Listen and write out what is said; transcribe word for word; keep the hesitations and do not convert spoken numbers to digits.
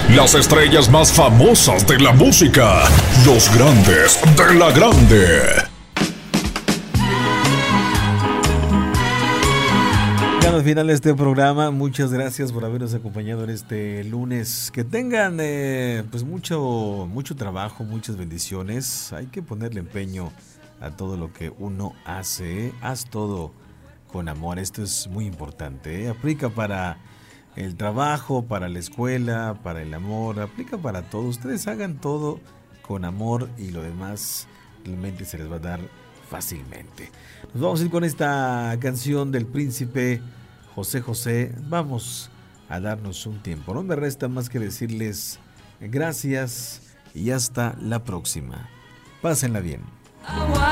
Las estrellas más famosas de la música. Los grandes de la grande. Al final de este programa, muchas gracias por habernos acompañado en este lunes. Que tengan eh, pues mucho, mucho trabajo, muchas bendiciones. Hay que ponerle empeño a todo lo que uno hace. Haz todo con amor. Esto es muy importante, ¿eh? Aplica para el trabajo, para la escuela, para el amor. Aplica para todo. Ustedes hagan todo con amor y lo demás realmente se les va a dar fácilmente. Nos vamos a ir con esta canción del príncipe José José. Vamos a darnos un tiempo. No me resta más que decirles gracias y hasta la próxima. Pásenla bien.